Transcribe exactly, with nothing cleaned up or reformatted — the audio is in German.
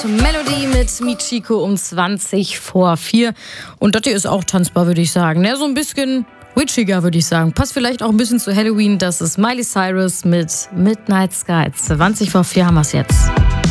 Melody mit Michiko um zwanzig vor vier. Und das hier ist auch tanzbar, würde ich sagen. Ne? So ein bisschen witchiger, würde ich sagen. Passt vielleicht auch ein bisschen zu Halloween. Das ist Miley Cyrus mit Midnight Sky. zwanzig vor vier haben wir es jetzt.